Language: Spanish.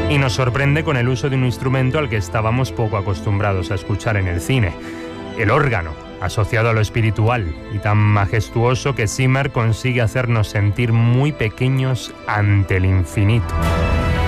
Y nos sorprende con el uso de un instrumento al que estábamos poco acostumbrados a escuchar en el cine, el órgano, asociado a lo espiritual y tan majestuoso que Zimmer consigue hacernos sentir muy pequeños ante el infinito.